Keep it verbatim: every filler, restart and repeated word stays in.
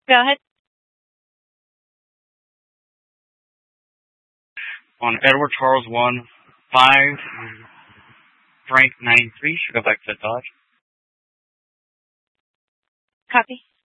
Go ahead. On Edward Charles one, five, Frank nine three, should go back to Dodge. Copy.